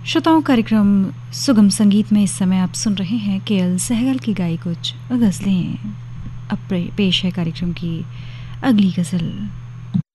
श्रोताओं, कार्यक्रम सुगम संगीत में इस समय आप सुन रहे हैं केएल सहगल की गाई कुछ गज़लें। अब पेश है कार्यक्रम की अगली गज़ल।